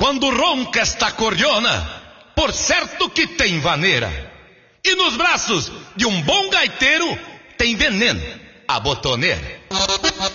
Quando ronca esta cordiona, por certo que tem vaneira. E nos braços de um bom gaiteiro tem veneno, a botoneira.